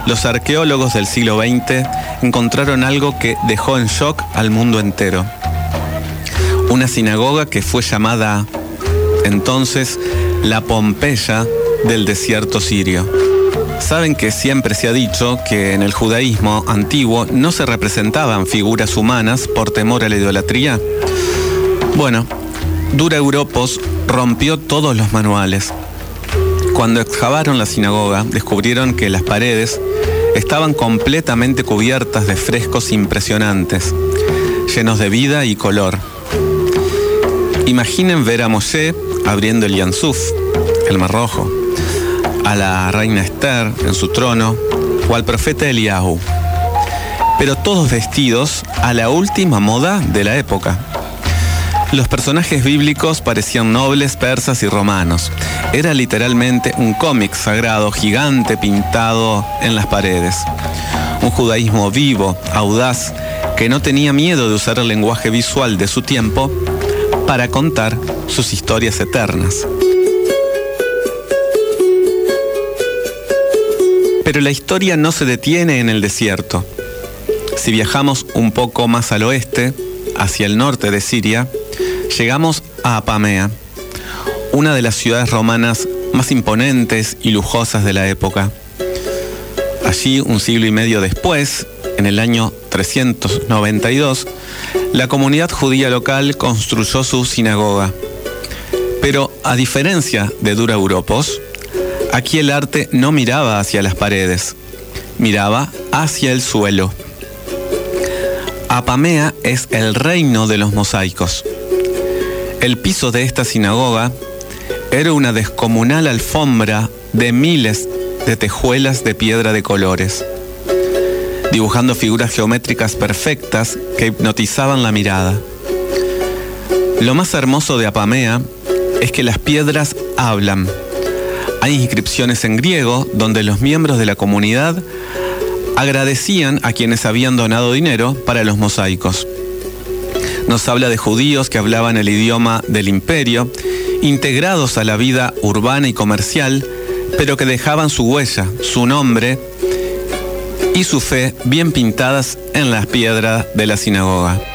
los arqueólogos del siglo XX encontraron algo que dejó en shock al mundo entero. Una sinagoga que fue llamada entonces la Pompeya del desierto sirio. Saben que siempre se ha dicho que en el judaísmo antiguo no se representaban figuras humanas por temor a la idolatría. Bueno, Dura Europos rompió todos los manuales. Cuando excavaron la sinagoga, descubrieron que las paredes estaban completamente cubiertas de frescos impresionantes, llenos de vida y color. Imaginen ver a Moshe abriendo el Yansuf, el Mar Rojo, a la reina Esther en su trono o al profeta Eliyahu, pero todos vestidos a la última moda de la época. Los personajes bíblicos parecían nobles persas y romanos. Era literalmente un cómic sagrado gigante pintado en las paredes. Un judaísmo vivo, audaz, que no tenía miedo de usar el lenguaje visual de su tiempo para contar sus historias eternas. Pero la historia no se detiene en el desierto. Si viajamos un poco más al oeste, hacia el norte de Siria, llegamos a Apamea, una de las ciudades romanas más imponentes y lujosas de la época. Allí, un siglo y medio después, en el año 392, la comunidad judía local construyó su sinagoga. Pero, a diferencia de Dura Europos, aquí el arte no miraba hacia las paredes, miraba hacia el suelo. Apamea es el reino de los mosaicos. El piso de esta sinagoga era una descomunal alfombra de miles de tejuelas de piedra de colores, dibujando figuras geométricas perfectas que hipnotizaban la mirada. Lo más hermoso de Apamea es que las piedras hablan. Hay inscripciones en griego donde los miembros de la comunidad agradecían a quienes habían donado dinero para los mosaicos. Nos habla de judíos que hablaban el idioma del imperio, integrados a la vida urbana y comercial, pero que dejaban su huella, su nombre y su fe bien pintadas en las piedras de la sinagoga.